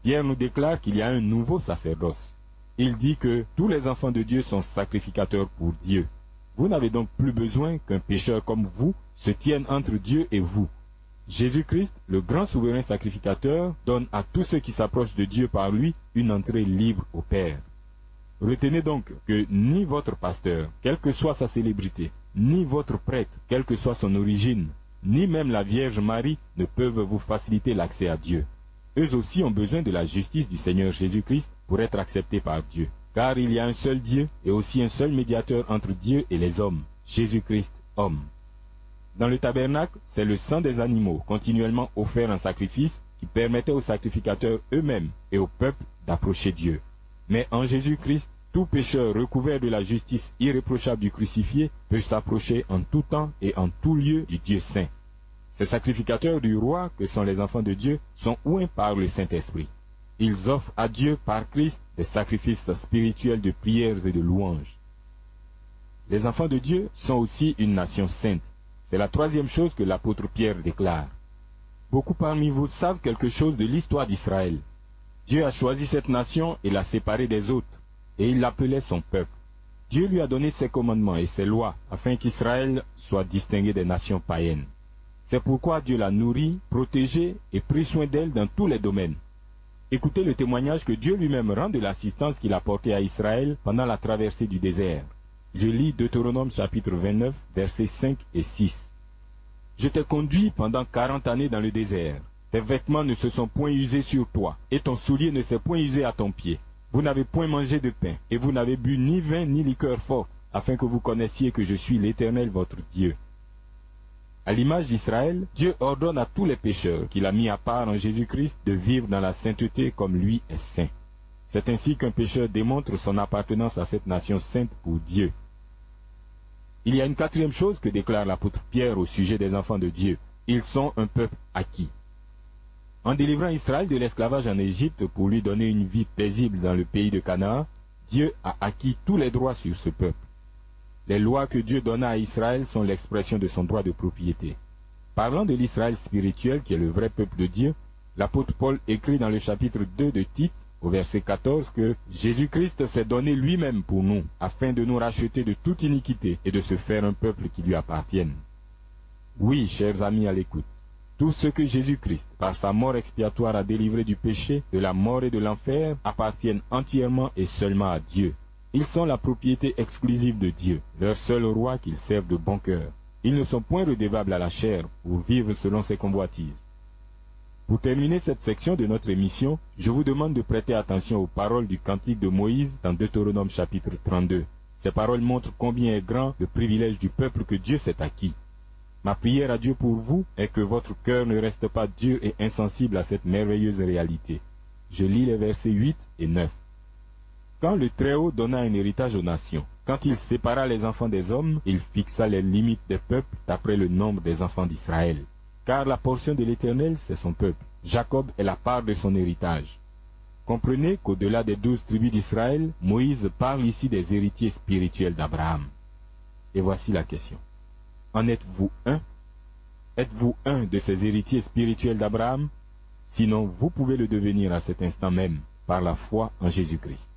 Pierre nous déclare qu'il y a un nouveau sacerdoce. Il dit que tous les enfants de Dieu sont sacrificateurs pour Dieu. Vous n'avez donc plus besoin qu'un pécheur comme vous se tienne entre Dieu et vous. Jésus-Christ, le grand souverain sacrificateur, donne à tous ceux qui s'approchent de Dieu par lui une entrée libre au Père. Retenez donc que ni votre pasteur, quelle que soit sa célébrité, ni votre prêtre, quelle que soit son origine, ni même la Vierge Marie ne peuvent vous faciliter l'accès à Dieu. Eux aussi ont besoin de la justice du Seigneur Jésus-Christ pour être acceptés par Dieu. Car il y a un seul Dieu et aussi un seul médiateur entre Dieu et les hommes, Jésus-Christ, homme. Dans le tabernacle, c'est le sang des animaux continuellement offert en sacrifice qui permettait aux sacrificateurs eux-mêmes et au peuple d'approcher Dieu. Mais en Jésus-Christ, tout pécheur recouvert de la justice irréprochable du crucifié peut s'approcher en tout temps et en tout lieu du Dieu saint. Ces sacrificateurs du roi, que sont les enfants de Dieu, sont oints par le Saint-Esprit. Ils offrent à Dieu par Christ des sacrifices spirituels de prières et de louanges. Les enfants de Dieu sont aussi une nation sainte. C'est la troisième chose que l'apôtre Pierre déclare. Beaucoup parmi vous savent quelque chose de l'histoire d'Israël. Dieu a choisi cette nation et l'a séparée des autres, et il l'appelait son peuple. Dieu lui a donné ses commandements et ses lois, afin qu'Israël soit distingué des nations païennes. C'est pourquoi Dieu l'a nourrie, protégée et pris soin d'elle dans tous les domaines. Écoutez le témoignage que Dieu lui-même rend de l'assistance qu'il a portée à Israël pendant la traversée du désert. Je lis Deutéronome chapitre 29, versets 5 et 6. Je t'ai conduit pendant 40 années dans le désert. Tes vêtements ne se sont point usés sur toi, et ton soulier ne s'est point usé à ton pied. Vous n'avez point mangé de pain, et vous n'avez bu ni vin ni liqueur forte, afin que vous connaissiez que je suis l'Éternel votre Dieu. À l'image d'Israël, Dieu ordonne à tous les pécheurs qu'il a mis à part en Jésus-Christ de vivre dans la sainteté comme lui est saint. C'est ainsi qu'un pécheur démontre son appartenance à cette nation sainte pour Dieu. Il y a une quatrième chose que déclare l'apôtre Pierre au sujet des enfants de Dieu. Ils sont un peuple acquis. En délivrant Israël de l'esclavage en Égypte pour lui donner une vie paisible dans le pays de Canaan, Dieu a acquis tous les droits sur ce peuple. Les lois que Dieu donna à Israël sont l'expression de son droit de propriété. Parlant de l'Israël spirituel qui est le vrai peuple de Dieu, l'apôtre Paul écrit dans le chapitre 2 de Tite, au verset 14, que Jésus-Christ s'est donné lui-même pour nous, afin de nous racheter de toute iniquité et de se faire un peuple qui lui appartienne. Oui, chers amis à l'écoute, tout ce que Jésus-Christ, par sa mort expiatoire, a délivré du péché, de la mort et de l'enfer, appartiennent entièrement et seulement à Dieu. Ils sont la propriété exclusive de Dieu, leur seul roi qu'ils servent de bon cœur. Ils ne sont point redevables à la chair pour vivre selon ses convoitises. Pour terminer cette section de notre émission, je vous demande de prêter attention aux paroles du cantique de Moïse dans Deutéronome chapitre 32. Ces paroles montrent combien est grand le privilège du peuple que Dieu s'est acquis. Ma prière à Dieu pour vous est que votre cœur ne reste pas dur et insensible à cette merveilleuse réalité. Je lis les versets 8 et 9. Quand le Très-Haut donna un héritage aux nations, quand il sépara les enfants des hommes, il fixa les limites des peuples d'après le nombre des enfants d'Israël. Car la portion de l'Éternel, c'est son peuple. Jacob est la part de son héritage. Comprenez qu'au-delà des 12 tribus d'Israël, Moïse parle ici des héritiers spirituels d'Abraham. Et voici la question. En êtes-vous un? Êtes-vous un de ces héritiers spirituels d'Abraham? Sinon, vous pouvez le devenir à cet instant même, par la foi en Jésus-Christ.